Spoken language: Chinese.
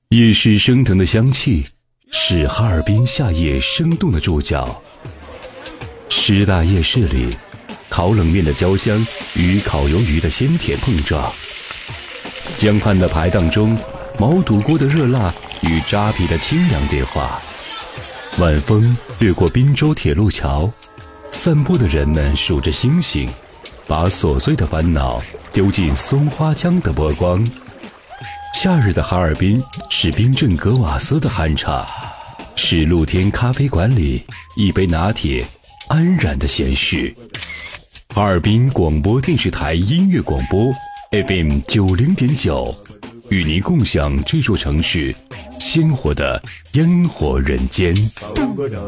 夜市升腾的香气是哈尔滨夏夜生动的注脚。师大夜市里，烤冷面的焦香与烤鱿鱼的鲜甜碰撞，江畔的排档中，毛肚锅的热辣与扎皮的清凉对话。晚风掠过滨州铁路桥，散步的人们数着星星，把琐碎的烦恼丢进松花江的波光。夏日的哈尔滨是冰镇格瓦斯的酣畅，是露天咖啡馆里一杯拿铁安然的闲适。哈尔滨广播电视台音乐广播 FM90.9， 与您共享这座城市鲜活的烟火人间。